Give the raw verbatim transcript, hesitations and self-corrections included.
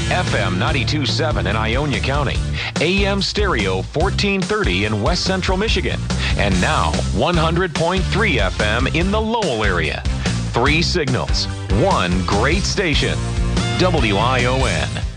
F M ninety-two point seven in Ionia County, A M stereo fourteen thirty in West Central Michigan, and now one hundred point three F M in the Lowell area. Three signals, one great station. W I O N.